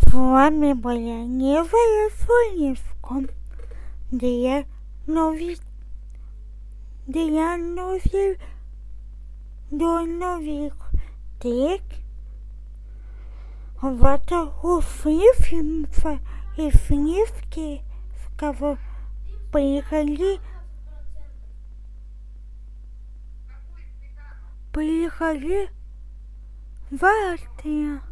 вами была Невая Фоневка для новых трек. Вот у Фнифа и Фнифки в кого приехали в Латвию.